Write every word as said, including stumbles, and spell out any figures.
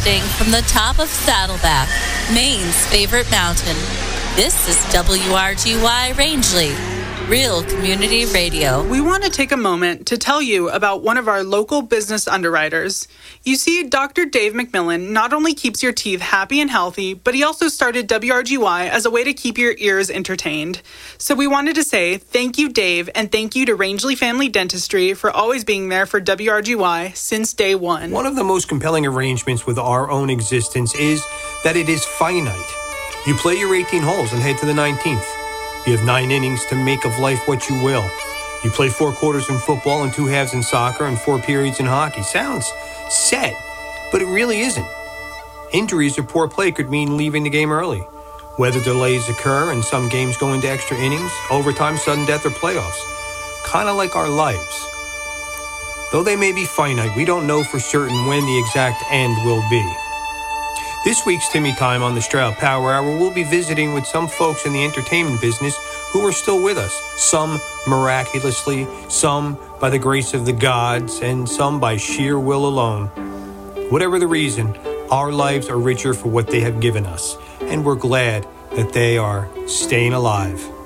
Broadcasting from the top of Saddleback, Maine's favorite mountain. This is W R G Y Rangeley, Real Community Radio. We want to take a moment to tell you about one of our local business underwriters. You see, Doctor Dave McMillan not only keeps your teeth happy and healthy, but he also started W R G Y as a way to keep your ears entertained. So we wanted to say thank you, Dave, and thank you to Rangeley Family Dentistry for always being there for W R G Y since day one. One of the most compelling arrangements with our own existence is that it is finite. You play your eighteen holes and head to the nineteenth. You have nine innings to make of life what you will. You play four quarters in football and two halves in soccer and four periods in hockey. Sounds set, but it really isn't. Injuries or poor play could mean leaving the game early. Weather delays occur and some games go into extra innings, overtime, sudden death, or playoffs. Kind of like our lives. Though they may be finite, we don't know for certain when the exact end will be. This week's Timmy Time on the Stroud Power Hour, we'll be visiting with some folks in the entertainment business who are still with us. Some miraculously, some by the grace of the gods, and some by sheer will alone. Whatever the reason, our lives are richer for what they have given us, and we're glad that they are staying alive.